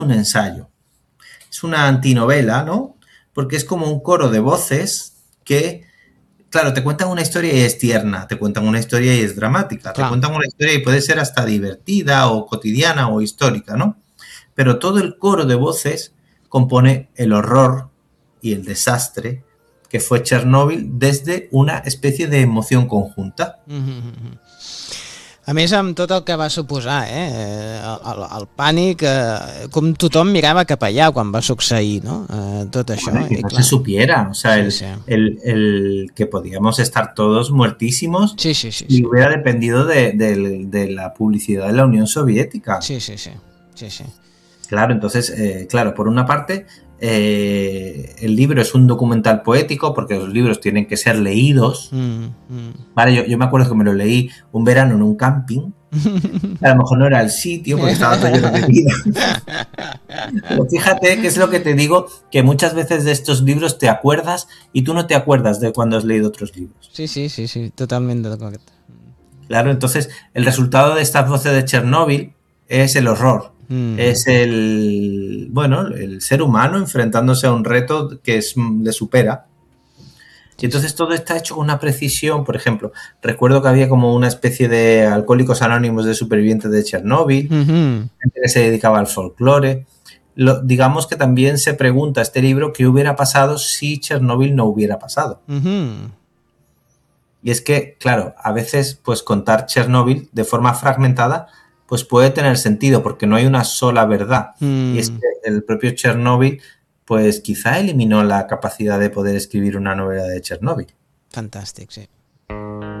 un ensayo. Es una antinovela, ¿no? Porque es como un coro de voces que, claro, te cuentan una historia y es tierna, te cuentan una historia y es dramática, te Clar. cuentan una historia y puede ser hasta divertida o cotidiana o histórica, ¿no? Pero todo el coro de voces compone el horror y el desastre que fue Chernóbil desde una especie de emoción conjunta. A més, amb tot el que va suposar, el pànic, com tothom mirava cap allà quan va succeir, no? Tot això, Bueno, y que i no se clar. supiera, o sea, Sí, sí. el que podíamos estar todos muertísimos Sí, sí, sí, si sí. hubiera dependido de la publicidad de la Unión Soviética. Sí, sí, sí. Sí, sí. Claro, entonces, claro, por una parte, el libro es un documental poético porque los libros tienen que ser leídos. Vale, yo me acuerdo que me lo leí un verano en un camping. A lo mejor no era el sitio porque estaba todo lleno de vida. Pero fíjate que es lo que te digo, que muchas veces de estos libros te acuerdas y tú no te acuerdas de cuando has leído otros libros. Sí, sí, sí, sí, totalment d'acord. Claro, entonces el resultado de estas voces de Chernóbil es el horror, es bueno, el ser humano enfrentándose a un reto que le supera. Y Sí, sí. entonces todo está hecho con una precisión. Por ejemplo, recuerdo que había como una especie de alcohólicos anónimos de supervivientes de Chernóbil, gente que se dedicaba al folclore. Digamos que también se pregunta este libro qué hubiera pasado si Chernóbil no hubiera pasado. Y es que, claro, a veces pues contar Chernóbil de forma fragmentada pues puede tener sentido porque no hay una sola verdad. Y es que el propio Chernóbil pues quizá eliminó la capacidad de poder escribir una novela de Chernóbil. Fantàstic, sí.